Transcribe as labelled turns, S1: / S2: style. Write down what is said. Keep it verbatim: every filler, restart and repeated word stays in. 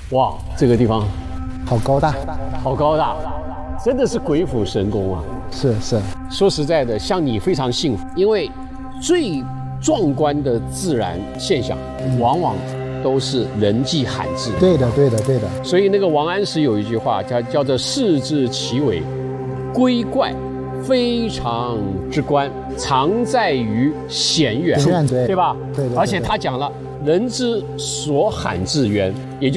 S1: 哇，这个地方
S2: 好高大，
S1: 好高大，真的是鬼斧神工啊！
S2: 是是。
S1: 说实在的，像你非常幸福，因为最壮观的自然现象，往往都是人迹罕至。
S2: 对的，对的，对的。
S1: 所以那个王安石有一句话叫叫做“视之其尾，龟怪非常之观，常在于险远处”，
S2: 对
S1: 对吧？
S2: 对对。
S1: 而且他讲了“人之所罕至渊”，也就。